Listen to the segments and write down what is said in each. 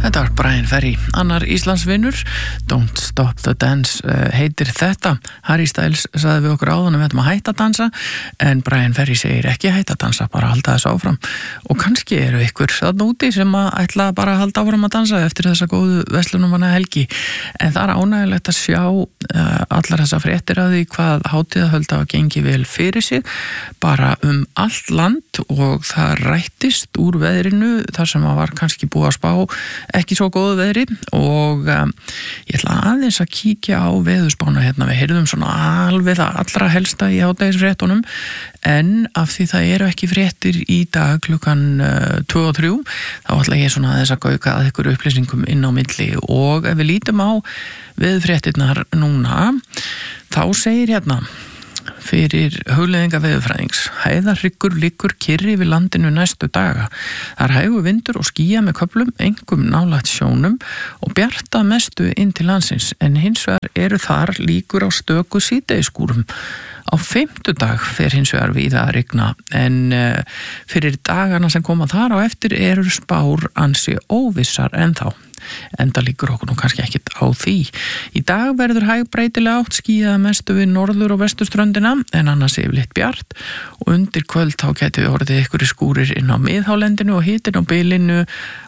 Þetta var Bryan Ferry, annar Íslandsvinur. Don't Stop the Dance heitir þetta. Harry Styles sagði við okkur áðan að við ætlum að hætta að dansa, en Bryan Ferry segir ekki hætta að dansa, bara halda þessu áfram. Og kannski eru ykkur þarna úti sem að ætla bara að halda áfram að dansa eftir þessa góðu verslunumanna helgi. En það er ánægilegt að sjá allar þessa fréttir af því hvað hátíðahöld hafa gengið vel fyrir sig, bara allt land, og það rættist úr veðrinu þar sem að var kannski búið að spá ekki svo góðu veðri, og ég ætla aðeins að kíkja á veðurspána hérna. Við heyrðum svona alveg það allra helsta í hádegisfréttunum, en af því það eru ekki fréttir í dag klukkan 2 og 3, þá ætla ég svona aðeins að gauka að ykkur upplýsingum inn á milli. Og ef við lítum á veðurfréttirnar núna, þá segir hérna fyrir hugleiðinga veðurfræðings: hæðarhryggur liggur kyrri við landinu næstu daga. Það er hægur vindur og skýja með köflum, einkum nálægt sjónum, og bjarta mestu inn til landsins, en hins vegar eru þar líkur á stöku síðdegisskúrum. Á fimmtudag fer hins vegar víða að rigna, en fyrir dagana sem koma þar á eftir eru spár ansi óvissar ennþá. Enda líkur okkur nú kannski ekkert á því. Í dag verður hæg breytilega átt, skýjað mestu við norður- og vesturströndina, en annars yfirleitt bjart, og undir kvöld þá gæti við orðið ykkur skúrir inn á miðhálendinu og hitinn á bilinu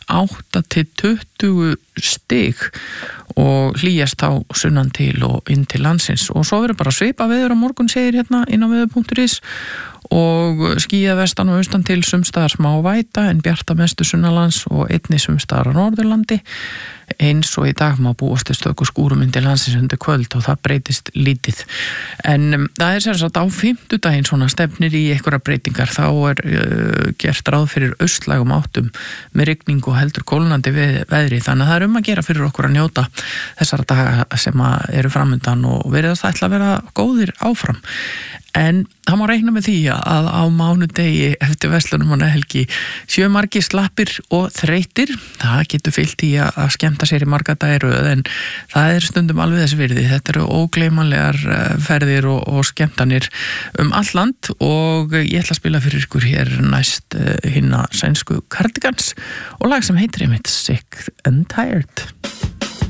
8 til 20 stig, og hlýjast þá sunnan til og inn til landsins. Og svo verður bara svipa veður á morgun, segir hérna inn á veður.is, og skýjað vestan og austan til, sumstaðar smá væta en bjarta mestu sunnanlands og einnig sumstaðar á Norðurlandi. Eins og í dag má búast til stöku skúrum inn til landsins undir kvöld, og það breytist lítið. En það er sem sagt á fimmtudaginn svona stefnir í einhverja breytingar. Þá er gert ráð fyrir austlægum áttum með rigning og heldur kólnandi veðri, þannig að það er að gera fyrir okkur að njóta þessara daga sem eru framundan og veriðast ætla að vera góðir áfram. En það má reikna með því að á mánudegi eftir verslunumannahelgi séu margir slappir og þreyttir. Það getur fylgt í að skemmta sér í marga daga í röð, en það er stundum alveg þess virði. Þetta eru ógleymanlegar ferðir og skemmtanir all land, og ég ætla að spila fyrir ykkur hér næst hinna sænsku Cardigans og lag sem heitir einmitt Sick and Tired.